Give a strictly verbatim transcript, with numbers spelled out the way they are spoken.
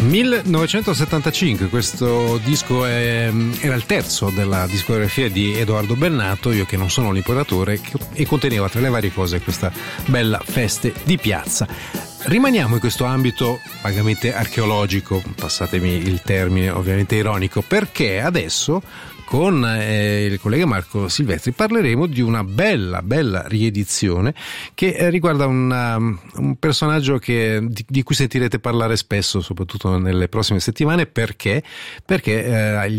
millenovecentosettantacinque, questo disco è, era il terzo della discografia di Edoardo Bennato, io che non sono l'importatore, e conteneva tra le varie cose questa bella Feste di piazza. Rimaniamo in questo ambito vagamente archeologico, passatemi il termine ovviamente ironico, perché adesso con eh, il collega Marco Silvestri parleremo di una bella bella riedizione che eh, riguarda una, un personaggio che, di, di cui sentirete parlare spesso, soprattutto nelle prossime settimane, perché perché eh,